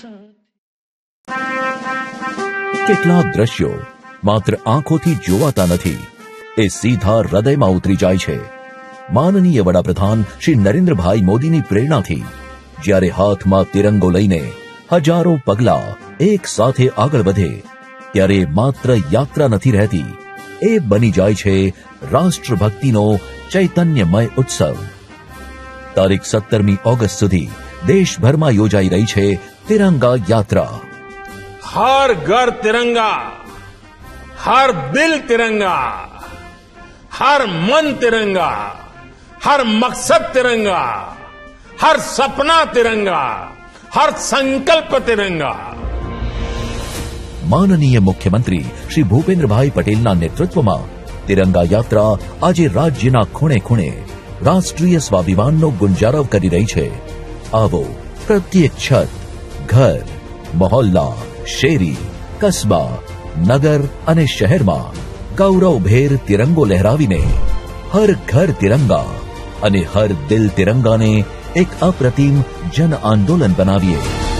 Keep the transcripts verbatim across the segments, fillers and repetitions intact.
કેટલાક દ્રશ્યો માત્ર આંખોથી જોવાતા નથી, એ સીધા હૃદયમાં ઉતરી જાય છે. માનનીય વડાપ્રધાન શ્રી નરેન્દ્રભાઈ મોદીની પ્રેરણાથી જ્યારે હાથમાં તિરંગો લઈને હજારો પગલા એક સાથે આગળ વધે, ત્યારે માત્ર યાત્રા નથી રહેતી, એ બની જાય છે રાષ્ટ્રભક્તિનો ચૈતન્યમય ઉત્સવ. તારીખ સત્તરમી ઓગસ્ટ સુધી દેશભરમાં યોજાઈ રહી છે तिरंगा यात्रा. हर घर तिरंगा, हर दिल तिरंगा, हर मन तिरंगा, हर मकसद तिरंगा, हर सपना तिरंगा, हर संकल्प तिरंगा. माननीय मुख्यमंत्री श्री भूपेन्द्रभाई पटेलना नेतृत्वમાં तिरंगा यात्रा આજે રાજ્યના ખૂણે ખૂણે રાષ્ટ્રીય સ્વાભિમાનનો ગુંજારવ કરી રહી છે. આવો પ્રત્યેક છત, घर, मोहल्ला, शेरी, कस्बा, नगर अने शहरमा गौरवभेर तिरंगो लहरावीने हर घर तिरंगा अने हर दिल तिरंगा ने एक अप्रतिम जन आंदोलन बनावीए.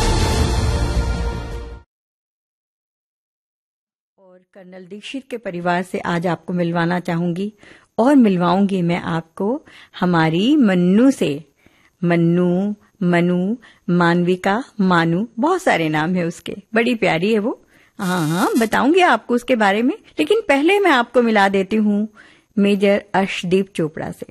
और कर्नल दीक्षित के परिवार से आज आपको मिलवाना चाहूंगी और मिलवाऊंगी मैं आपको हमारी मन्नू से. मन्नू, मनु, मानविका, मानू, बहुत सारे नाम है उसके, बड़ी प्यारी है वो. हाँ हाँ बताऊंगी आपको उसके बारे में, लेकिन पहले मैं आपको मिला देती हूँ मेजर अर्शदीप चोपड़ा से.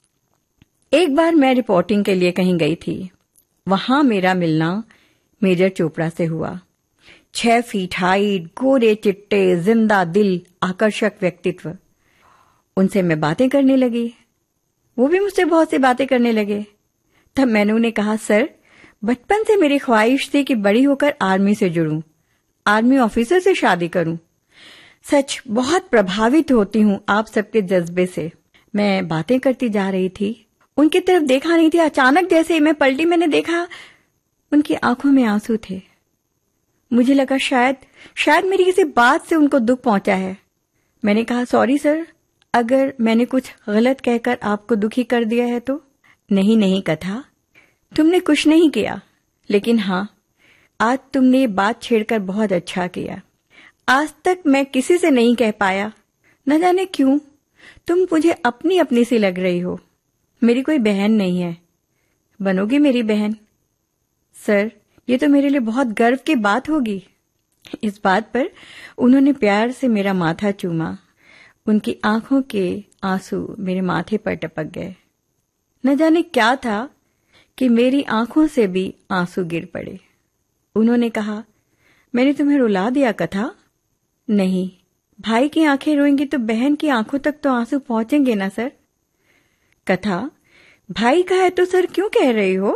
एक बार मैं रिपोर्टिंग के लिए कहीं गई थी, वहां मेरा मिलना मेजर चोपड़ा से हुआ. छह फीट हाइट, गोरे चिट्टे, जिंदा दिल, आकर्षक व्यक्तित्व. उनसे मैं बातें करने लगी, वो भी मुझसे बहुत सी बातें करने लगे. तब मैंने उन्हें कहा, सर बचपन से मेरी ख्वाहिश थी कि बड़ी होकर आर्मी से जुड़ूं, आर्मी ऑफिसर से शादी करूं. सच बहुत प्रभावित होती हूं आप सबके जज्बे से. मैं बातें करती जा रही थी, उनकी तरफ देखा नहीं थी. अचानक जैसे ही मैं पलटी, मैंने देखा उनकी आंखों में आंसू थे. मुझे लगा शायद शायद मेरी किसी बात से उनको दुख पहुंचा है. मैंने कहा, सॉरी सर, अगर मैंने कुछ गलत कहकर आपको दुखी कर दिया है तो. नहीं नहीं कथा, तुमने कुछ नहीं किया, लेकिन हाँ, आज तुमने ये बात छेड़कर बहुत अच्छा किया. आज तक मैं किसी से नहीं कह पाया, न जाने क्यों. तुम मुझे अपनी अपनी सी लग रही हो. मेरी कोई बहन नहीं है, बनोगी मेरी बहन. सर ये तो मेरे लिए बहुत गर्व की बात होगी. इस बात पर उन्होंने प्यार से मेरा माथा चूमा. उनकी आंखों के आंसू मेरे माथे पर टपक गए. न जाने क्या था कि मेरी आंखों से भी आंसू गिर पड़े. उन्होंने कहा, मैंने तुम्हें रुला दिया कथा? नहीं, भाई की आंखें रोएंगी तो बहन की आंखों तक तो आंसू पहुंचेंगे ना सर. कथा, भाई का है तो सर क्यों कह रही हो?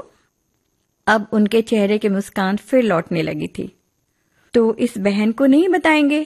अब उनके चेहरे की मुस्कान फिर लौटने लगी थी. तो इस बहन को नहीं बताएंगे